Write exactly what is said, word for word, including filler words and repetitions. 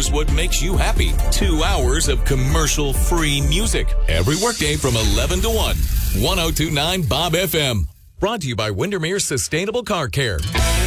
knows what makes you happy. Two hours of commercial-free music. Every workday from eleven to one. ten twenty-nine Bob F M. Brought to you by Windermere Sustainable Car Care.